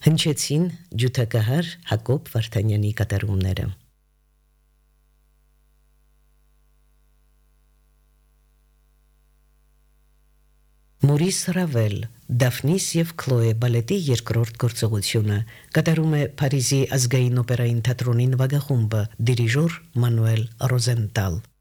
Հնչեցին ջութակահար Հակոբ Վարդանյանի կատարումները։ Մորիս Ռավել, Դաֆնիս և Քլոե բալետի երկրորդ գործողությունը կատարում է Փարիզի ազգային օպերային թատրոնի նվագախումբը, դիրիժոր Մանուել Ռոզենտալ։